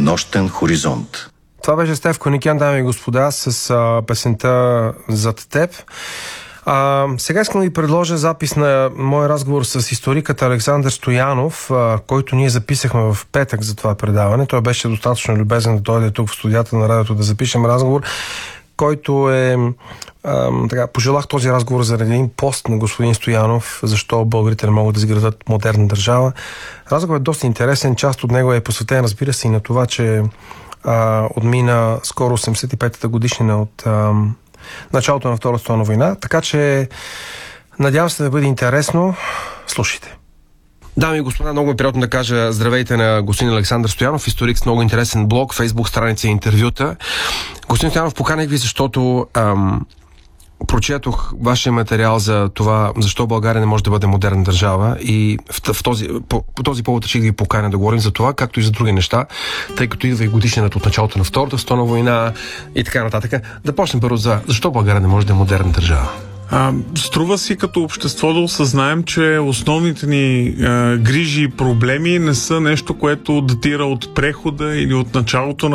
Нощен хоризонт. Това беше Стеф Коникян, дами и господа, с песента "Зад теб". Сега искам да ви предложа запис на мой разговор с историкът Александър Стоянов, който ние записахме в петък за това предаване. Той беше достатъчно любезен да дойде тук в студията на радиото да запишем разговор, който пожелах този разговор заради един пост на господин Стоянов, защо българите не могат да изградат модерна държава. Разговорът е доста интересен, част от него е посветен, разбира се, и на това, че отмина скоро 85-та годишнина от началото на Втората световна война, така че надявам се да бъде интересно. Слушайте. Дами и господа, много е приятно да кажа здравейте на господин Александър Стоянов, историк с много интересен блог, фейсбук страница и интервюта. Господин Стоянов, поканих ви, защото прочетох вашия материал за това, защо България не може да бъде модерна държава, и по този повод ще ви поканя да говорим за това, както и за други неща, тъй като идва и годишнината от началото на Втората световна война и така нататък. Да почнем първо защо България не може да е модерна държава. Струва си като общество да осъзнаем, че основните ни грижи и проблеми не са нещо, което датира от прехода или от началото на